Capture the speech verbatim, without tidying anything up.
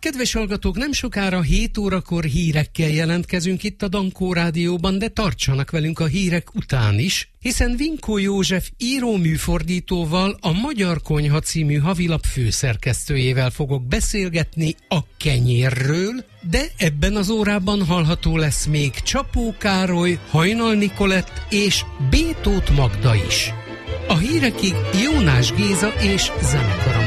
Kedves hallgatók, nem sokára hét órakor hírekkel jelentkezünk itt a Dankó Rádióban, de tartsanak velünk a hírek után is, hiszen Vinkó József íróműfordítóval, a Magyar Konyha című havilap főszerkesztőjével fogok beszélgetni a kenyérről, de ebben az órában hallható lesz még Csapó Károly, Hajnal Nikolett és B. Tóth Magda is. A hírekig Jónás Géza és zenekara